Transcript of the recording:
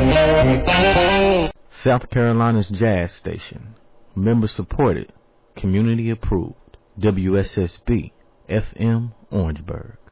South Carolina's jazz station. Member supported. Community approved. WSSB FM Orangeburg.